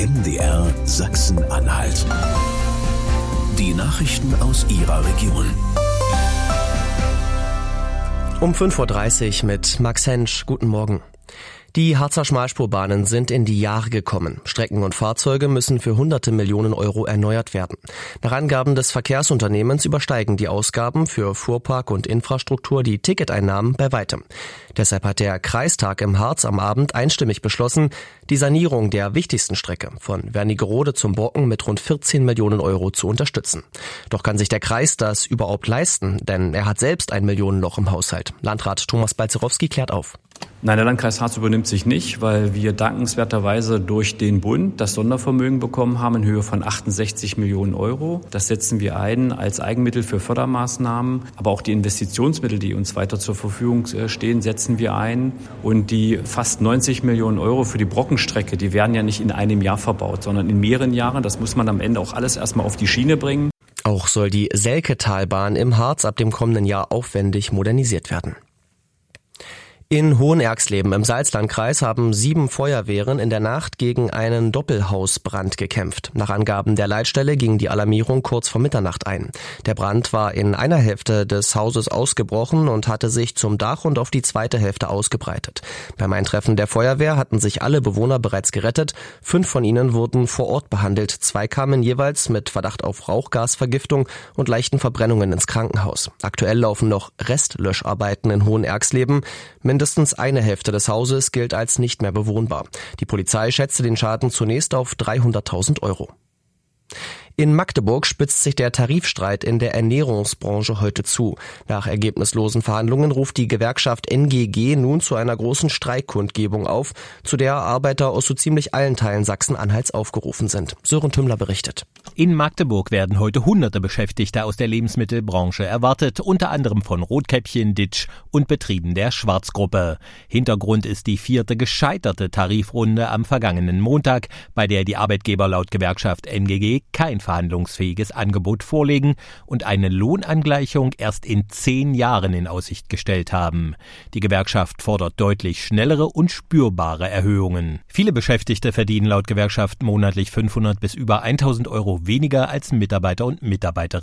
MDR Sachsen-Anhalt. Die Nachrichten aus Ihrer Region. Um 5.30 Uhr mit Max Hensch. Guten Morgen. Die Harzer Schmalspurbahnen sind in die Jahre gekommen. Strecken und Fahrzeuge müssen für hunderte Millionen Euro erneuert werden. Nach Angaben des Verkehrsunternehmens übersteigen die Ausgaben für Fuhrpark und Infrastruktur die Ticketeinnahmen bei weitem. Deshalb hat der Kreistag im Harz am Abend einstimmig beschlossen, die Sanierung der wichtigsten Strecke von Wernigerode zum Brocken mit rund 14 Millionen Euro zu unterstützen. Doch kann sich der Kreis das überhaupt leisten? Denn er hat selbst ein Millionenloch im Haushalt. Landrat Thomas Balzerowski klärt auf. Nein, der Landkreis Harz übernimmt sich nicht, weil wir dankenswerterweise durch den Bund das Sondervermögen bekommen haben in Höhe von 68 Millionen Euro. Das setzen wir ein als Eigenmittel für Fördermaßnahmen. Aber auch die Investitionsmittel, die uns weiter zur Verfügung stehen, setzen wir ein. Und die fast 90 Millionen Euro für die Brockenstrecke, die werden ja nicht in einem Jahr verbaut, sondern in mehreren Jahren. Das muss man am Ende auch alles erstmal auf die Schiene bringen. Auch soll die Selketalbahn im Harz ab dem kommenden Jahr aufwendig modernisiert werden. In Hohenerxleben im Salzlandkreis haben 7 Feuerwehren in der Nacht gegen einen Doppelhausbrand gekämpft. Nach Angaben der Leitstelle ging die Alarmierung kurz vor Mitternacht ein. Der Brand war in einer Hälfte des Hauses ausgebrochen und hatte sich zum Dach und auf die zweite Hälfte ausgebreitet. Beim Eintreffen der Feuerwehr hatten sich alle Bewohner bereits gerettet. 5 von ihnen wurden vor Ort behandelt. 2 kamen jeweils mit Verdacht auf Rauchgasvergiftung und leichten Verbrennungen ins Krankenhaus. Aktuell laufen noch Restlöscharbeiten in Hohenerxleben. Mindestens eine Hälfte des Hauses gilt als nicht mehr bewohnbar. Die Polizei schätzte den Schaden zunächst auf 300.000 Euro. In Magdeburg spitzt sich der Tarifstreit in der Ernährungsbranche heute zu. Nach ergebnislosen Verhandlungen ruft die Gewerkschaft NGG nun zu einer großen Streikkundgebung auf, zu der Arbeiter aus so ziemlich allen Teilen Sachsen-Anhalts aufgerufen sind. Sören Tümmler berichtet. In Magdeburg werden heute hunderte Beschäftigte aus der Lebensmittelbranche erwartet, unter anderem von Rotkäppchen, Ditsch und Betrieben der Schwarzgruppe. Hintergrund ist die 4. gescheiterte Tarifrunde am vergangenen Montag, bei der die Arbeitgeber laut Gewerkschaft NGG kein verhandlungsfähiges Angebot vorlegen und eine Lohnangleichung erst in 10 Jahren in Aussicht gestellt haben. Die Gewerkschaft fordert deutlich schnellere und spürbare Erhöhungen. Viele Beschäftigte verdienen laut Gewerkschaft monatlich 500 bis über 1.000 Euro weniger als Mitarbeiter und Mitarbeiterinnen